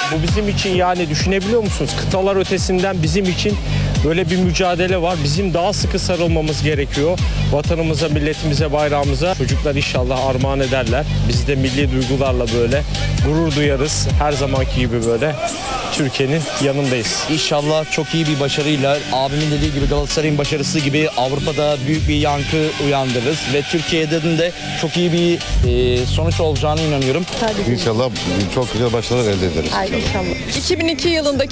Bu bizim için, yani düşünebiliyor musunuz? Kıtalar ötesinden bizim için böyle bir mücadele var. Bizim daha sıkı sarılmamız gerekiyor. Vatanımıza, milletimize, bayrağımıza. Çocuklar inşallah armağan ederler. Biz de milli duygularla böyle gurur duyarız. Her zamanki gibi böyle Türkiye'nin yanındayız. İnşallah çok iyi bir başarıyla, abimin dediği gibi Galatasaray'ın başarısı gibi Avrupa'da büyük bir yankı uyandırırız ve Türkiye'de de çok iyi bir sonuç olacağına inanıyorum. İnşallah çok güzel başarılar elde ederiz. İnşallah. 2002 yılındaki